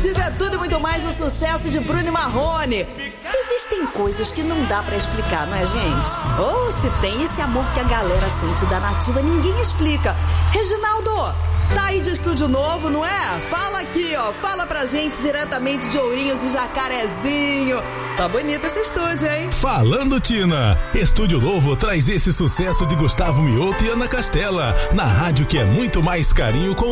Nativa é tudo e muito mais o sucesso de Bruno e Marrone. Existem coisas que não dá pra explicar, não é, gente? Ou se tem esse amor que a galera sente da Nativa, ninguém explica. Reginaldo, tá aí de estúdio novo, não é? Fala aqui, ó. Fala pra gente diretamente de Ourinhos e Jacarezinho. Tá bonito esse estúdio, hein? Falando, Tina. Estúdio novo traz esse sucesso de Gustavo Mioto e Ana Castela. Na rádio que é muito mais carinho com